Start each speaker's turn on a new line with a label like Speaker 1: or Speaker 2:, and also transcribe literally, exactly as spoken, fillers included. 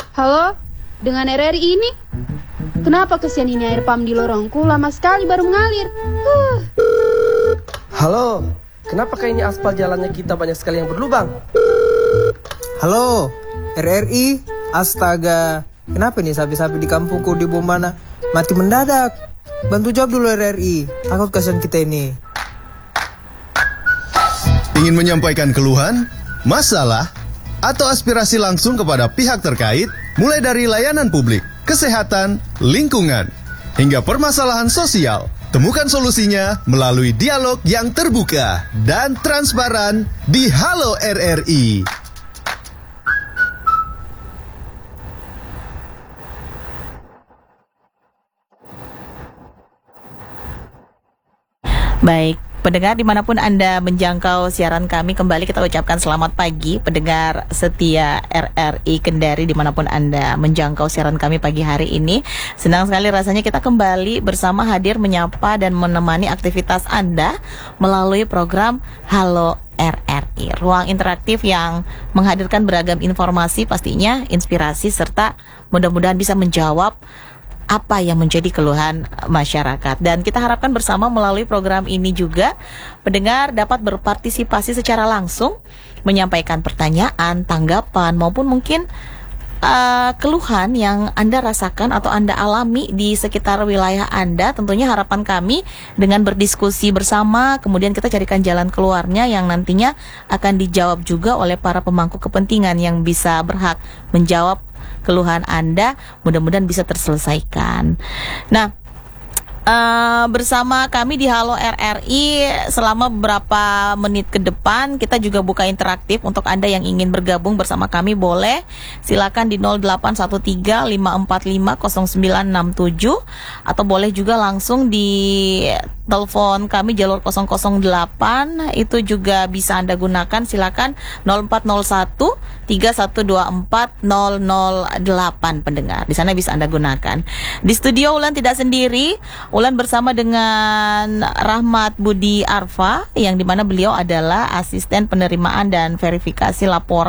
Speaker 1: Halo, dengan R R I ini? Kenapa kesian ini air pam di lorongku lama sekali baru mengalir? Huh.
Speaker 2: Halo, kenapa kayaknya aspal jalannya kita banyak sekali yang berlubang?
Speaker 3: Halo, R R I, astaga. Kenapa nih sapi-sapi di kampungku di Bombana mati mendadak? Bantu jawab dulu R R I, takut kasihan kita ini.
Speaker 4: Ingin menyampaikan keluhan, masalah, atau aspirasi langsung kepada pihak terkait, mulai dari layanan publik, kesehatan, lingkungan, hingga permasalahan sosial. Temukan solusinya melalui dialog yang terbuka dan transparan di Halo R R I.
Speaker 5: Baik, pendengar dimanapun Anda menjangkau siaran kami, kembali kita ucapkan selamat pagi pendengar setia R R I Kendari dimanapun Anda menjangkau siaran kami pagi hari ini. Senang sekali rasanya kita kembali bersama hadir menyapa dan menemani aktivitas Anda melalui program Halo R R I, ruang interaktif yang menghadirkan beragam informasi, pastinya inspirasi, serta mudah-mudahan bisa menjawab apa yang menjadi keluhan masyarakat. Dan kita harapkan bersama melalui program ini juga pendengar dapat berpartisipasi secara langsung, menyampaikan pertanyaan, tanggapan, maupun mungkin uh, keluhan yang Anda rasakan atau Anda alami di sekitar wilayah Anda. Tentunya harapan kami dengan berdiskusi bersama, kemudian kita carikan jalan keluarnya yang nantinya akan dijawab juga oleh para pemangku kepentingan yang bisa berhak menjawab keluhan Anda, mudah-mudahan bisa terselesaikan. Nah, uh, bersama kami di Halo R R I selama beberapa menit ke depan kita juga buka interaktif untuk Anda yang ingin bergabung bersama kami, boleh silakan di nol delapan satu tiga lima empat lima nol sembilan enam tujuh atau boleh juga langsung di telepon kami jalur nol nol delapan, itu juga bisa Anda gunakan. Silakan nol empat nol satu tiga satu dua empat nol nol delapan pendengar. Di sana bisa Anda gunakan. Di studio Ulan tidak sendiri. Ulan bersama dengan Rahmat Budi Arfa yang dimana beliau adalah asisten penerimaan dan verifikasi laporan